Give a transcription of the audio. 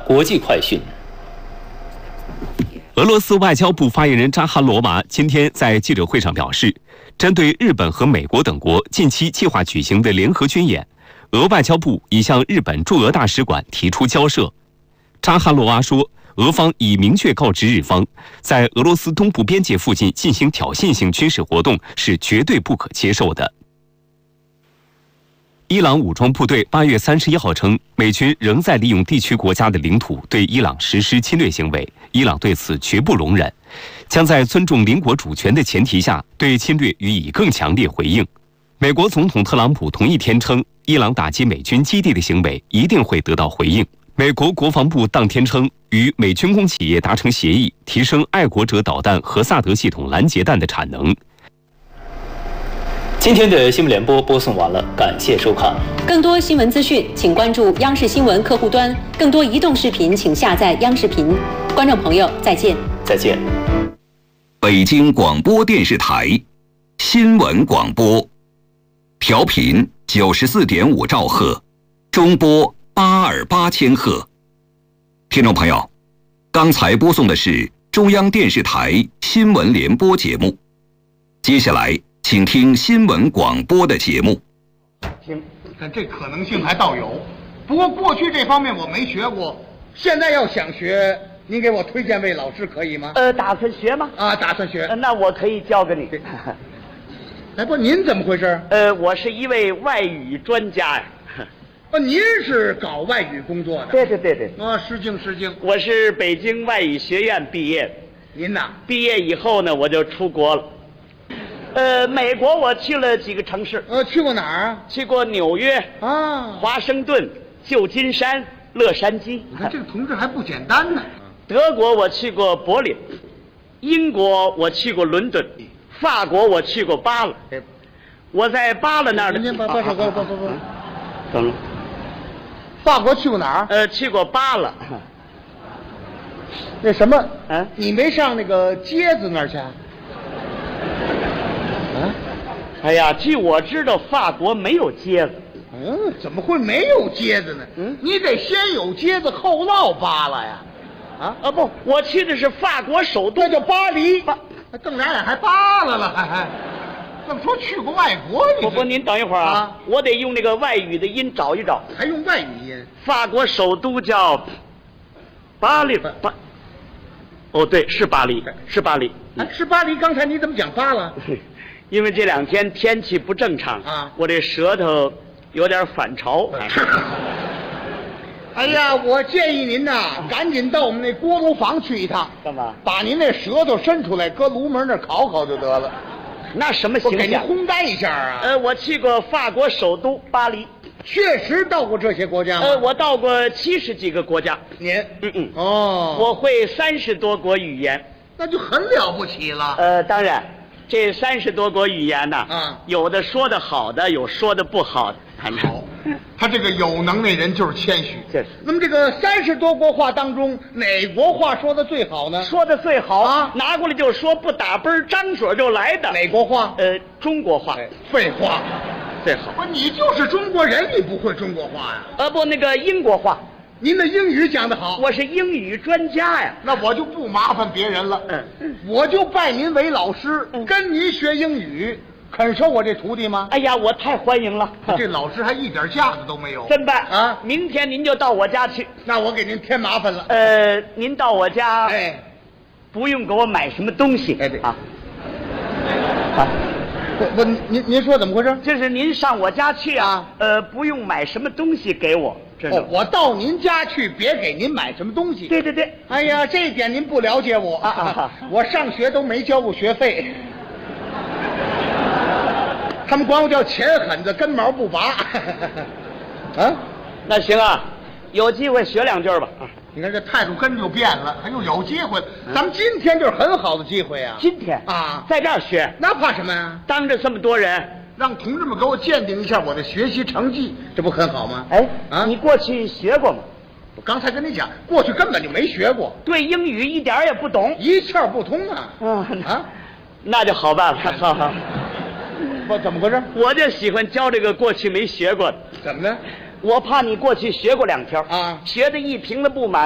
国际快讯。 俄罗斯外交部发言人扎哈罗娃今天在记者会上表示，针对日本和美国等国近期计划举行的联合军演，俄外交部已向日本驻俄大使馆提出交涉。扎哈罗娃说，俄方已明确告知日方，在俄罗斯东部边界附近进行挑衅性军事活动是绝对不可接受的。伊朗武装部队8月31号称，美军仍在利用地区国家的领土对伊朗实施侵略行为，伊朗对此绝不容忍，将在尊重邻国主权的前提下，对侵略予以更强烈回应。美国总统特朗普同一天称，伊朗打击美军基地的行为一定会得到回应。美国国防部当天称，与美军工企业达成协议，提升爱国者导弹和萨德系统拦截弹的产能。 今天的新闻联播播送完了，感谢收看。 更多新闻资讯，请关注央视新闻客户端；更多移动视频，请下载央视频。观众朋友，再见。 再见。 北京广播电视台新闻广播，调频94.5兆赫，中波828千赫。听众朋友，刚才播送的是中央电视台新闻联播节目，接下来请听新闻广播的节目。 但这可能性还倒有，不过过去这方面我没学过，现在要想学，您给我推荐位老师可以吗？ 打算学吗？ 啊，打算学。 那我可以教给你。 哎，不，您怎么回事？ 我是一位外语专家呀。 您是搞外语工作的？ 对。 失敬失敬。 我是北京外语学院毕业的。 您呐？ 毕业以后呢，我就出国了。美国我去了几个城市。 去过哪儿啊？ 去过纽约啊， 华盛顿、旧金山、洛杉矶。 你看这个同志还不简单呢。 德国我去过柏林，英国我去过伦敦，法国我去过巴勒。我在巴勒那儿的。 您把手不。 怎么了？ 法国去过哪儿？ 去过巴勒。 那什么？ 啊？ 你没上那个街子那儿去？ 哎呀，据我知道，法国没有街子。 怎么会没有街子呢？你得先有街子，后落巴了呀。 不，我去的是法国首都， 那叫巴黎。瞪俩眼还巴了，还怎么说去过外国？ 不，您等一会儿啊，我得用那个外语的音找一找。 还用外语音？ 法国首都叫巴黎。哦，对，是巴黎，是巴黎。 是巴黎。刚才你怎么讲巴了？ 因为这2天天气不正常啊， 我这舌头有点反潮。 哎呀，我建议您呐，赶紧到我们那锅炉房去一趟。 干嘛？ 把您那舌头伸出来，搁炉门那儿烤烤就得了。 那什么形象？ 我给您烘干一下啊。 我去过法国首都巴黎。 确实到过这些国家吗？ 我到过70几个国家。 您？ 哦，我会30多国语言， 那就很了不起了。 当然，这30多国语言呢，有的说的好的，有说的不好的。 好，他这个有能耐人就是谦虚。 是。 那么这个30多国话当中，哪国话说的最好呢？ 说的最好啊，拿过来就说，不打奔张嘴就来的。 哪国话？ 中国话。 废话。 最好。 不，你就是中国人，你不会中国话呀？ 不，那个英国话。 您的英语讲得好。 我是英语专家呀。 那我就不麻烦别人了。我就拜您为老师，跟您学英语。肯收我这徒弟吗？ 哎呀，我太欢迎了。 这老师还一点架子都没有。 真办啊！明天您就到我家去。 那我给您添麻烦了。 您到我家，不用给我买什么东西。 对啊。 不，您说怎么回事？ 就是您上我家去啊，不用买什么东西给我。 我到您家去，别给您买什么东西。 对。 哎呀，这一点您不了解我啊！我上学都没交过学费。他们管我叫钱狠子，根毛不拔。 那行啊，有机会学2句吧。 你看这态度跟着就变了，还又有机会了。咱们今天就是很好的机会啊！ 今天啊， 在这儿学， 那怕什么呀？ 当着这么多人， 让同志们给我鉴定一下我的学习成绩，这不很好吗？ 你过去学过吗？ 我刚才跟你讲，过去根本就没学过， 对英语一点也不懂， 一窍不通啊！ 那就好办了。好。 不，怎么回事？ 我就喜欢教这个过去没学过的。 怎么呢？ 我怕你过去学过2天啊，学的一瓶子不满。